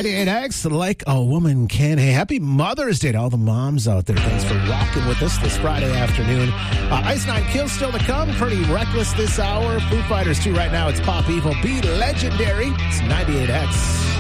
98X, like a woman can. Hey, happy Mother's Day to all the moms out there. Thanks for rocking with us this Friday afternoon. Ice Nine Kills still to come. Pretty Reckless this hour. Foo Fighters 2 right now. It's Pop Evil. Be Legendary. It's 98X.